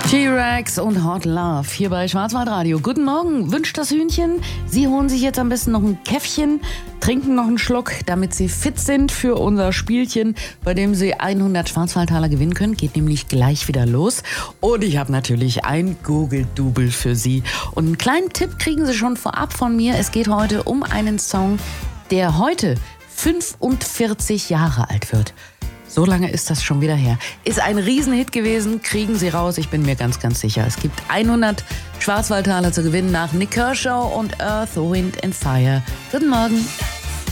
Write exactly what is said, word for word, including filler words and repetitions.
T-Rex und Hot Love hier bei Schwarzwaldradio. Guten Morgen, wünscht das Hühnchen. Sie holen sich jetzt am besten noch ein Käffchen, trinken noch einen Schluck, damit Sie fit sind für unser Spielchen, bei dem Sie hundert Schwarzwaldtaler gewinnen können. Geht nämlich gleich wieder los. Und ich habe natürlich ein Google-Double für Sie. Und einen kleinen Tipp kriegen Sie schon vorab von mir. Es geht heute um einen Song, der heute fünfundvierzig Jahre alt wird. So lange ist das schon wieder her. Ist ein Riesenhit gewesen, kriegen Sie raus, ich bin mir ganz, ganz sicher. Es gibt hundert Schwarzwaldtaler zu gewinnen nach Nick Kershaw und Earth, Wind and Fire. Guten Morgen.